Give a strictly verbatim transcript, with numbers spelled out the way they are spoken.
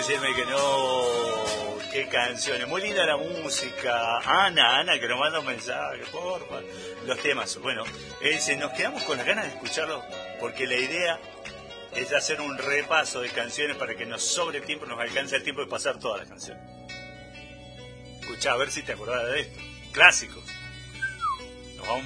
decirme que no. Qué canciones, muy linda la música. Ana, Ana, que nos manda un mensaje, porfa. Los temas, bueno, él dice, nos quedamos con las ganas de escucharlo porque la idea es hacer un repaso de canciones para que nos sobre tiempo, nos alcance el tiempo de pasar todas las canciones. Escuchá, a ver si te acordás de esto. Clásicos.